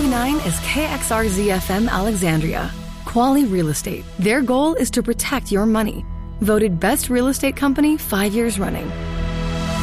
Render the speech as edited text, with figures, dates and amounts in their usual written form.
99 is KXRZ-FM Alexandria. Quality Real Estate. Their goal is to protect your money. Voted Best Real Estate Company 5 years running.